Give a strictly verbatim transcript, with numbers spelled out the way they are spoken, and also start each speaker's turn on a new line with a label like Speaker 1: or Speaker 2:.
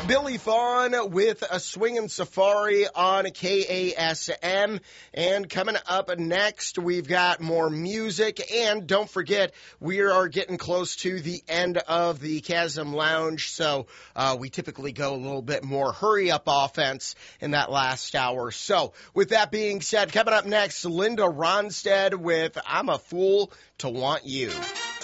Speaker 1: Billy Fawn with a Swingin' Safari on K A S M. And coming up next, we've got more music. And don't forget, we are getting close to the end of the Chasm Lounge. So uh, we typically go a little bit more hurry-up offense in that last hour. So with that being said, coming up next, Linda Ronstadt with I'm a Fool to Want You.